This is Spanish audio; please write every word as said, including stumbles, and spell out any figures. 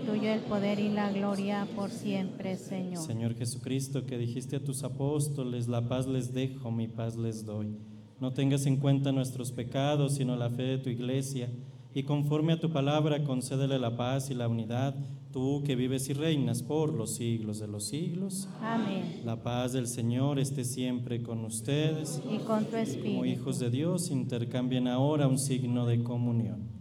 tuyo el poder y la gloria por siempre, Señor. Señor Jesucristo, que dijiste a tus apóstoles, la paz les dejo, mi paz les doy. No tengas en cuenta nuestros pecados, sino la fe de tu iglesia, y conforme a tu palabra concédele la paz y la unidad, tú que vives y reinas por los siglos de los siglos. Amén. La paz del Señor esté siempre con ustedes. Y con tu espíritu. Como hijos de Dios, intercambien ahora un signo de comunión.